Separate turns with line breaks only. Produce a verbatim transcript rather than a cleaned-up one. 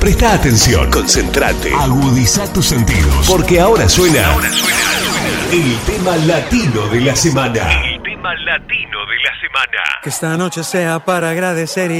Presta atención, concentrate, agudiza tus sentidos, porque ahora suena, ahora suena el tema latino de la semana. El tema latino de la semana.
Que esta noche sea para agradecer y